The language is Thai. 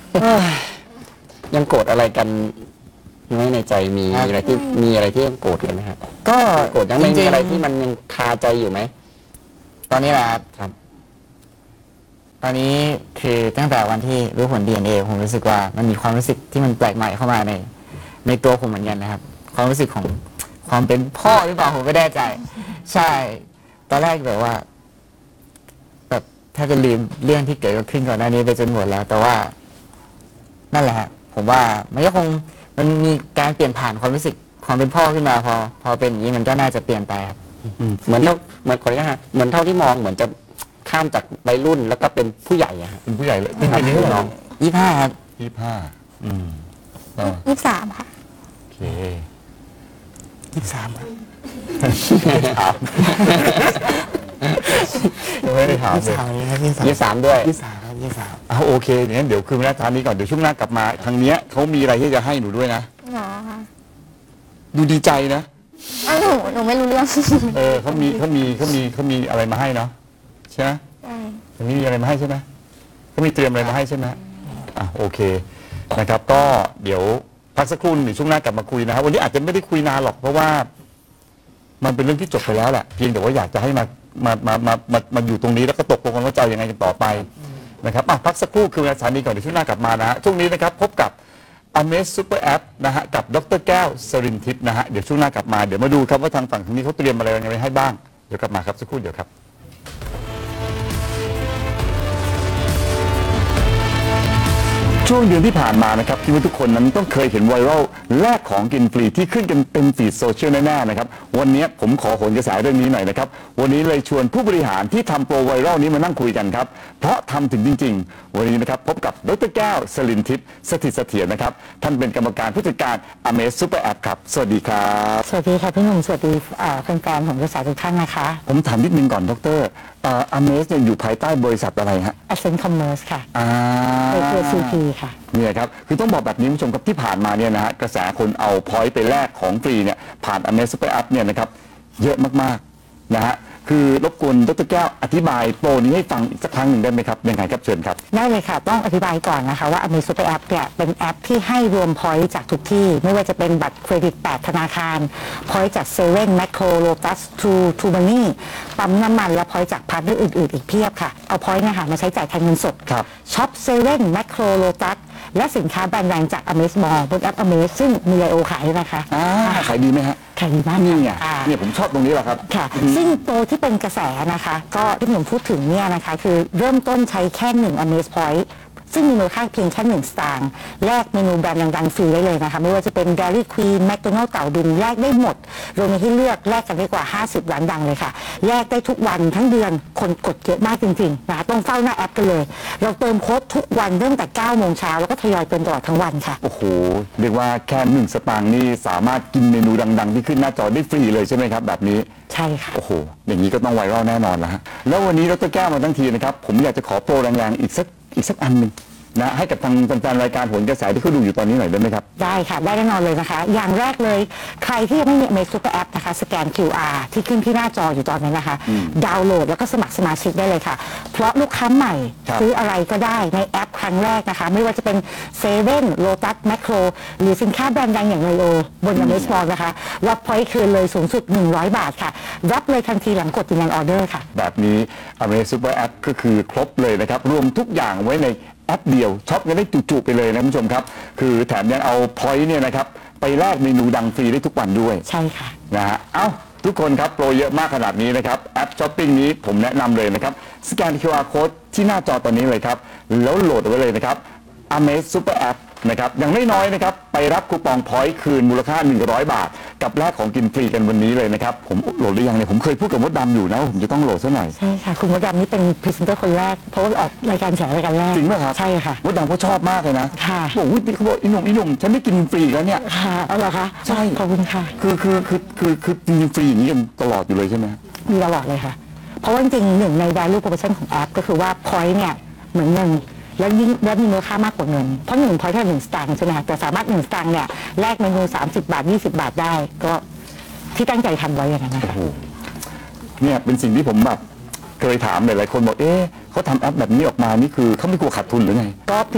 ยังโกรธอะไรกันไหมในใจมีอะไรที่ยังโกรธกันไหมครับก็โกรธยังไม่มีอะไรที่มันยังคาใจอยู่ไหมตอนนี้แหละครับครับตอนนี้คือตั้งแต่วันที่รู้ผล DNA ผมรู้สึกว่ามันมีความรู้สึกที่มันแปลกใหม่เข้ามาในตัวผมเหมือนกันนะครับ ความรู้สึกของความเป็นพ่อหรือเปล่าผมไม่แน่ใจ ใช่ตอนแรกแบบว่าแบบถ้าจะลืมเรื่องที่เกิดขึ้นก่อนหน้านี้ไปจนหมดแล้ว แต่ว่านั่นแหละฮะผมว่ามันก็คงมันมีการเปลี่ยนผ่านความรู้สึกความเป็นพ่อขึ้นมาพอเป็นอย่างนี้มันก็น่าจะเปลี่ยนไปครับเหมือนขออนุญาตฮะเหมือนเท่าที่มองเหมือนจะข้ามจากวัยรุ่นแล้วก็เป็นผู้ใหญ่อะฮะเป็นผู้ใหญ่เลยเป็นปีนี้เหรอ 25 ครับ 25ก็ 23 ค่ะโอเค 23 ครับถามยังไม่ได้ถามเลย 23นี้ครับ 23ด้วย 23ครับ23 เอาโอเคงั้นเดี๋ยวคืนแรกทานนี้ก่อนเดี๋ยวช่วงหน้ากลับมาทางเนี้ยเขามีอะไรที่จะให้หนูด้วยนะหรอคะดูดีใจนะหนูไม่รู้เรื่องเขามีอะไรมาให้เนาะใช่ไหมใช่ตรงนี้มีอะไรมาให้ใช่ไหมเขามีเตรียมอะไรมาให้ใช่ไหมโอเคนะครับก็เดี๋ยวพักสักครู่หนึ่งช่วงหน้ากลับมาคุยนะครับวันนี้อาจจะไม่ได้คุยนานหรอกเพราะว่ามันเป็นเรื่องที่จบไปแล้วแหละเพียงแต่ว่าอยากจะให้มาอยู่ตรงนี้แล้วก็ตกลงกันว่าจะยังไงกันต่อไปนะครับพักสักครู่คือสถานีก่อนเดี๋ยวช่วงหน้ากลับมานะฮะช่วงนี้นะครับพบกับ Amaze Super App นะฮะกับดร.แก้วสรินทิพย์นะฮะเดี๋ยวช่วงหน้ากลับมาเดี๋ยวมาดูครับว่าทางฝั่งทางนี้เขาเตรียมอะไรไว้ให้บ้างเดี๋ยวกลับมาครับสักครู่เดี๋ยวครับ ช่วงเดือนที่ผ่านมานะครับคิดว่าทุกคนนั้นต้องเคยเห็นไวรัลแลกของกินฟรีที่ขึ้นกันเต็มฟีดโซเชียลแน่ๆนะครับวันนี้ผมขอโหนกระแสเรื่องนี้หน่อยนะครับวันนี้เลยชวนผู้บริหารที่ทำโปรไวรัลนี้มานั่งคุยกันครับเพราะทำถึงจริงๆวันนี้นะครับพบกับดร.แก้วสลินทิพย์สถิตเสถียรนะครับท่านเป็นกรรมการผู้จัดการ Amaze Super App ครับสวัสดีครับสวัสดีค่ะพี่หนุ่มสวัสดีแฟนๆของกระแสทุกท่านนะคะผมถามนิดนึงก่อนดร. Amaze เนี่ยอยู่ภายใต้บริษัทอะไรฮะ Ascent Commerce ค่ะเป็นตัว CP ค่ะเนี่ยครับคือต้องบอกแบบนี้คุณผู้ชมครับที่ผ่านมาเนี่ยนะฮะกระแสคนเอาพอยต์ไปแลกของฟรีเนี่ยผ่าน Amaze Super App เนี่ยนะครับเยอะมากๆนะฮะคือรบกวนดร.แก้วอธิบายโปรนี้ให้ฟังอีกสักครั้งหนึ่งได้ไหมครับยังไงครับเชิญครับได้เลยค่ะต้องอธิบายก่อนนะคะว่า Amaze Super App เนี่ยเป็นแอปที่ให้รวมพอยต์จากทุกที่ไม่ว่าจะเป็นบัตรเครดิต8ธนาคารพอยต์จากเซเว่นแมคโครโลตัสทูมันนี่ปั๊มน้ำมันและพอยต์จากพาร์ทเนอร์อื่นๆอีกเพียบค่ะเอาพอยต์นะคะมาใช้จ่ายแทนเงินสดช็อปเซเว่นแมคโครโลตัสและสินค้าแบรนด์ดังจาก Amaze Mall บนแอป Amaze ซึ่งมีไอโอขายนะคะขายดีไหมฮะขายดีมากนี่ไงเนี่ยผมชอบตรงนี้แหละครับค่ะซึ่งโปรที่เป็นกระแสนะคะก็ที่ผมพูดถึงเนี่ยนะคะคือเริ่มต้นใช้แค่1 Amaze Point ซึ่งมีมูลค่าเพียงแค่1 สตางค์แลกเมนูแบรนด์ดังๆฟรีได้เลยนะคะไม่ว่าจะเป็น Dairy Queen McDonald's เต่าดินแลกได้หมดรวมมีให้เลือกแลกกันได้กว่า50ร้านดังเลยค่ะแลกได้ทุกวันทั้งเดือนคนกดเยอะมากจริงๆนะคะต้องเฝ้าหน้าแอปกันเลยเราเติมโค้ดทุกวันเริ่มแต่9 โมงเช้าแล้วก็ทยอยเติมตลอดทั้งวันค่ะโอ้โหเรียกว่าแค่1 สตางค์นี่สามารถกินเมนูดังๆที่ขึ้นหน้าจอได้ฟรีเลยใช่ไหมครับแบบนี้ใช่ค่ะโอ้โหอย่างนี้ก็ต้องไวรัลแน่นอนแล้วฮะแล้ววันนี้ดร.แก้วมาทั้งทีนะครับผมอยากจะขอโปรแรงๆอีกสักอันหนึ่งนะให้กับทางแฟนๆรายการโหนกระแสที่เขาดูอยู่ตอนนี้หน่อยได้ไหมครับได้ค่ะได้แน่นอนเลยนะคะอย่างแรกเลยใครที่ยังไม่มี Amaze Super App นะคะสแกน QR ที่ขึ้นที่หน้าจออยู่ตอนนี้นะคะดาวน์โหลดแล้วก็สมัครสมาชิกได้เลยค่ะเพราะลูกค้าใหม่ซื้ออะไรก็ได้ในแอปครั้งแรกนะคะไม่ว่าจะเป็นเซเว่นโลตัสแมคโครหรือสินค้าแบรนด์ดังอย่างไลโอบน Amaze Mall นะคะรับพอยต์คืนเลยสูงสุด100 บาทค่ะรับเลยทันทีหลังกดยืนยันออเดอร์ค่ะแบบนี้ Amaze Super App ก็คือครบเลยนะครับรวมทุกอย่างไว้ในแอปเดียวช็อปกันได้จุๆไปเลยนะคุณผู้ชมครับคือแถมยังเอาพอยต์เนี่ยนะครับไปแลกเมนูดังฟรีได้ทุกวันด้วยใช่ค่ะนะฮะเอ้าทุกคนครับโปรเยอะมากขนาดนี้นะครับแอปช้อปปิ้งนี้ผมแนะนำเลยนะครับสแกน QR Code ที่หน้าจอตอนนี้เลยครับแล้วโหลดไว้เลยนะครับ Amaze Super App นะครับอย่างน้อยๆนะครับไปรับคูปองพอยต์คืนมูลค่า100 บาทกับแลกของกินฟรีกันวันนี้เลยนะครับผมโหลดหรือยังเนี่ยผมเคยพูดกับมดดำอยู่นะผมจะต้องโหลดซะหน่อยใช่ค่ะคุณมดดำนี่เป็นพรีเซนเตอร์คนแรกเพราะว่าออกรายการแฉรายการแรกจริงไหมครับใช่ค่ะมดดำเขาชอบมากเลยนะค่ะบอกว่าเขาบอกอีหนุ่มฉันไม่กินฟรีแล้วเนี่ยค่ะเอาเหรอคะใช่ขอบคุณค่ะคือกินฟรีอย่างนี้กันตลอดอยู่เลยใช่ไหมมีตลอดเลยค่ะเพราะว่าจริงๆหนึ่งใน value proposition ของแอปก็คือว่า point เนี่ยเหมือนเงินแล้วยิ่งแล้วมีมูลค่ามากกว่าเงินเพราะ1 point แค่1 สตางค์ใช่ไหมคะแต่สามารถ1 สตางค์เนี่ยแลกเมนู30 บาท20 บาทได้ก็ที่ตั้งใจทำไว้อย่างนั้นนะคะเนี่ยเป็นสิ่งที่ผมแบบเคยถามหลายๆคนบอกเขาทำแอปแบบนี้ออกมานี่คือเขาไม่กลัวขาดทุนหรือไงก็